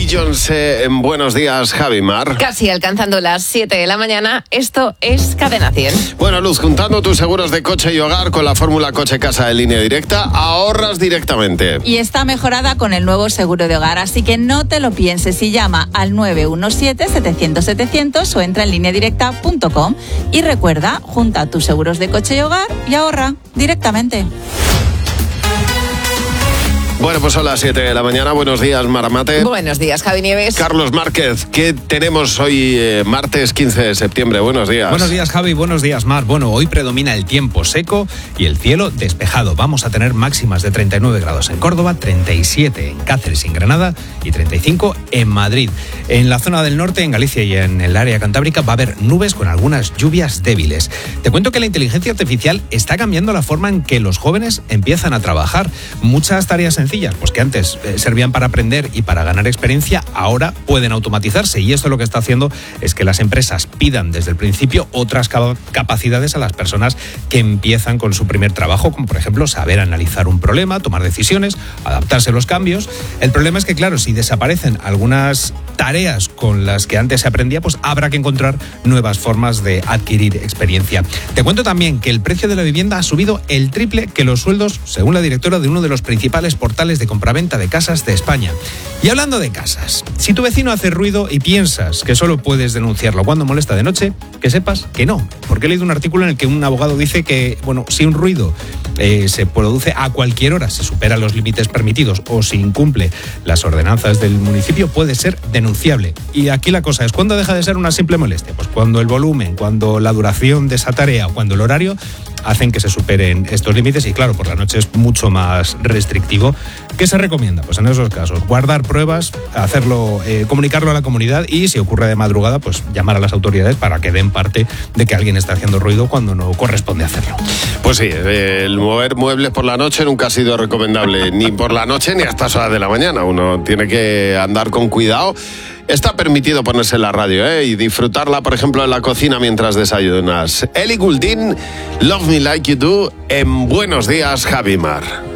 Beyoncé en Buenos Días, Javi Mar. Casi alcanzando las 7 de la mañana, esto es Cadena 100. Bueno, Luz, juntando tus seguros de coche y hogar con la fórmula Coche Casa de Línea Directa, ahorras directamente. Y está mejorada con el nuevo seguro de hogar, así que no te lo pienses y llama al 917-700-700 o entra en lineadirecta.com. Y recuerda, junta tus seguros de coche y hogar y ahorra directamente. Bueno, pues son las 7 de la mañana. Buenos días, Maramate. Buenos días, Javi Nieves. Carlos Márquez, ¿qué tenemos hoy, martes 15 de septiembre? Buenos días. Buenos días, Javi. Buenos días, Mar. Bueno, hoy predomina el tiempo seco y el cielo despejado. Vamos a tener máximas de 39 grados en Córdoba, 37 en Cáceres y en Granada y 35 en Madrid. En la zona del norte, en Galicia y en el área cantábrica, va a haber nubes con algunas lluvias débiles. Te cuento que la inteligencia artificial está cambiando la forma en que los jóvenes empiezan a trabajar. Muchas tareas sencillas, pues que antes servían para aprender y para ganar experiencia, ahora pueden automatizarse, y esto lo que está haciendo es que las empresas pidan desde el principio otras capacidades a las personas que empiezan con su primer trabajo, como por ejemplo saber analizar un problema, tomar decisiones, adaptarse a los cambios. El problema es que, claro, si desaparecen algunas tareas con las que antes se aprendía, pues habrá que encontrar nuevas formas de adquirir experiencia. Te cuento también que el precio de la vivienda ha subido el triple que los sueldos, según la directora de uno de los principales portales de compraventa de casas de España. Y hablando de casas, si tu vecino hace ruido y piensas que solo puedes denunciarlo cuando molesta de noche, que sepas que no. Porque he leído un artículo en el que un abogado dice que, bueno, si un ruido se produce a cualquier hora, se supera los límites permitidos o si incumple las ordenanzas del municipio, puede ser denunciable. Y aquí la cosa es, ¿cuándo deja de ser una simple molestia? Pues cuando el volumen, cuando la duración de esa tarea o cuando el horario hacen que se superen estos límites, y claro, por la noche es mucho más restrictivo. ¿Qué se recomienda? Pues en esos casos, guardar pruebas, hacerlo, comunicarlo a la comunidad, y si ocurre de madrugada, pues llamar a las autoridades para que den parte de que alguien está haciendo ruido cuando no corresponde hacerlo. Pues sí, el mover muebles por la noche nunca ha sido recomendable, ni por la noche ni a estas horas de la mañana. Uno tiene que andar con cuidado. Está permitido ponerse en la radio y disfrutarla, por ejemplo, en la cocina mientras desayunas. Ellie Goulding, Love Me Like You Do, en Buenos Días, Javi Mar.